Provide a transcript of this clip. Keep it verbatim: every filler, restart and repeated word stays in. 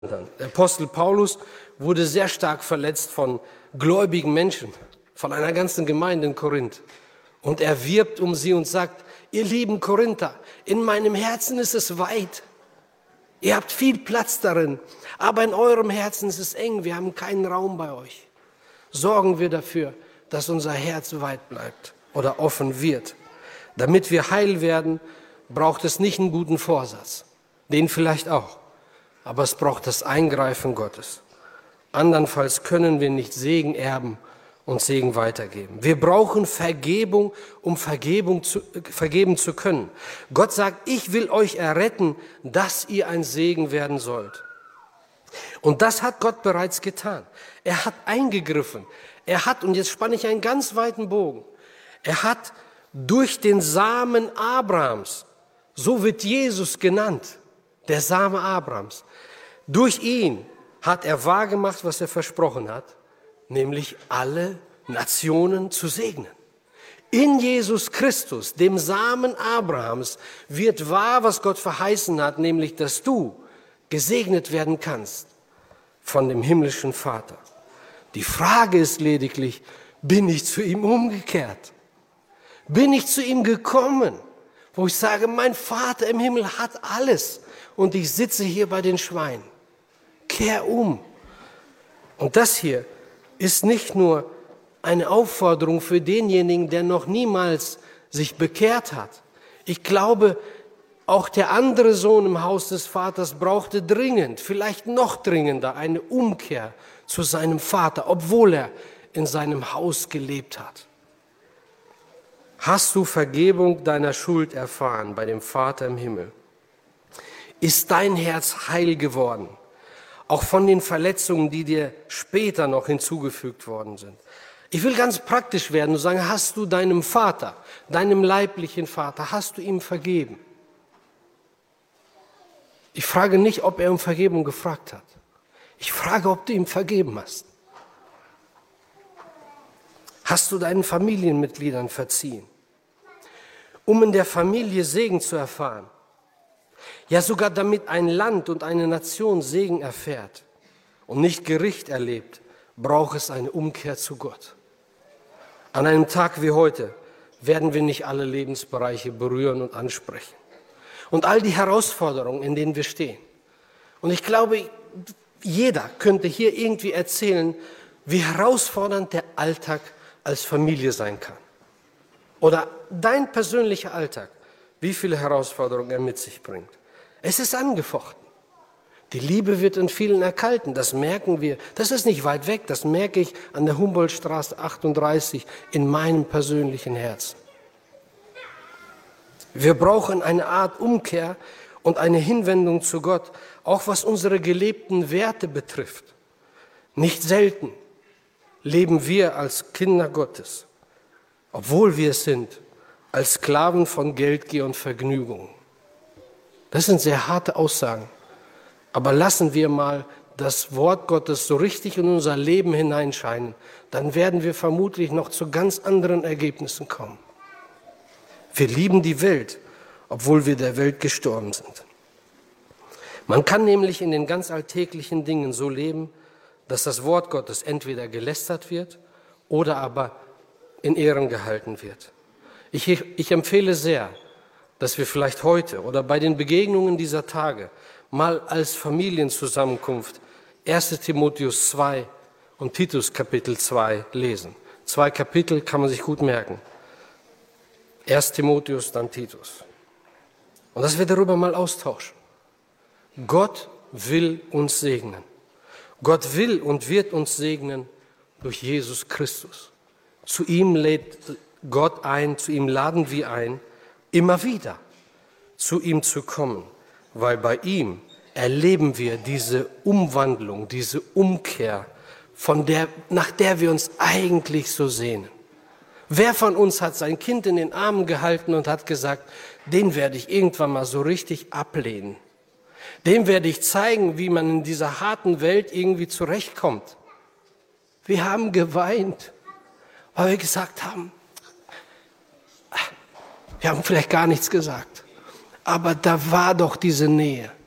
Der Apostel Paulus wurde sehr stark verletzt von gläubigen Menschen, von einer ganzen Gemeinde in Korinth. Und er wirbt um sie und sagt, ihr lieben Korinther, in meinem Herzen ist es weit. Ihr habt viel Platz darin, aber in eurem Herzen ist es eng. Wir haben keinen Raum bei euch. Sorgen wir dafür, dass unser Herz weit bleibt oder offen wird. Damit wir heil werden, braucht es nicht einen guten Vorsatz. Den vielleicht auch. Aber es braucht das Eingreifen Gottes. Andernfalls können wir nicht Segen erben und Segen weitergeben. Wir brauchen Vergebung, um Vergebung zu, äh, vergeben zu können. Gott sagt, ich will euch erretten, dass ihr ein Segen werden sollt. Und das hat Gott bereits getan. Er hat eingegriffen. Er hat, und jetzt spanne ich einen ganz weiten Bogen, er hat durch den Samen Abrahams, so wird Jesus genannt, der Same Abrahams, durch ihn hat er wahrgemacht, was er versprochen hat, nämlich alle Nationen zu segnen. In Jesus Christus, dem Samen Abrahams, wird wahr, was Gott verheißen hat, nämlich, dass du gesegnet werden kannst von dem himmlischen Vater. Die Frage ist lediglich, bin ich zu ihm umgekehrt? Bin ich zu ihm gekommen, wo ich sage, mein Vater im Himmel hat alles und ich sitze hier bei den Schweinen. Kehr um. Und das hier ist nicht nur eine Aufforderung für denjenigen, der noch niemals sich bekehrt hat. Ich glaube, auch der andere Sohn im Haus des Vaters brauchte dringend, vielleicht noch dringender, eine Umkehr zu seinem Vater, obwohl er in seinem Haus gelebt hat. Hast du Vergebung deiner Schuld erfahren bei dem Vater im Himmel? Ist dein Herz heil geworden? Auch von den Verletzungen, die dir später noch hinzugefügt worden sind. Ich will ganz praktisch werden und sagen, hast du deinem Vater, deinem leiblichen Vater, hast du ihm vergeben? Ich frage nicht, ob er um Vergebung gefragt hat. Ich frage, ob du ihm vergeben hast. Hast du deinen Familienmitgliedern verziehen? Um in der Familie Segen zu erfahren. Ja, sogar damit ein Land und eine Nation Segen erfährt und nicht Gericht erlebt, braucht es eine Umkehr zu Gott. An einem Tag wie heute werden wir nicht alle Lebensbereiche berühren und ansprechen. Und all die Herausforderungen, in denen wir stehen. Und ich glaube, jeder könnte hier irgendwie erzählen, wie herausfordernd der Alltag als Familie sein kann. Oder dein persönlicher Alltag, wie viele Herausforderungen er mit sich bringt. Es ist angefochten. Die Liebe wird in vielen erkalten, das merken wir. Das ist nicht weit weg, das merke ich an der Humboldtstraße achtunddreißig in meinem persönlichen Herzen. Wir brauchen eine Art Umkehr und eine Hinwendung zu Gott, auch was unsere gelebten Werte betrifft. Nicht selten leben wir als Kinder Gottes, obwohl wir es sind, als Sklaven von Geldgier und Vergnügung. Das sind sehr harte Aussagen. Aber lassen wir mal das Wort Gottes so richtig in unser Leben hineinscheinen, dann werden wir vermutlich noch zu ganz anderen Ergebnissen kommen. Wir lieben die Welt, obwohl wir der Welt gestorben sind. Man kann nämlich in den ganz alltäglichen Dingen so leben, dass das Wort Gottes entweder gelästert wird oder aber in Ehren gehalten wird. Ich, ich empfehle sehr, dass wir vielleicht heute oder bei den Begegnungen dieser Tage mal als Familienzusammenkunft erster Timotheus zwei und Titus Kapitel zwei lesen. Zwei Kapitel kann man sich gut merken. Erst Timotheus, dann Titus. Und dass wir darüber mal austauschen. Gott will uns segnen. Gott will und wird uns segnen durch Jesus Christus. Zu ihm lädt Gott ein, zu ihm laden wir ein, immer wieder zu ihm zu kommen, weil bei ihm erleben wir diese Umwandlung, diese Umkehr, von der, nach der wir uns eigentlich so sehnen. Wer von uns hat sein Kind in den Armen gehalten und hat gesagt, den werde ich irgendwann mal so richtig ablehnen. Dem werde ich zeigen, wie man in dieser harten Welt irgendwie zurechtkommt. Wir haben geweint, weil wir gesagt haben, wir haben vielleicht gar nichts gesagt, aber da war doch diese Nähe.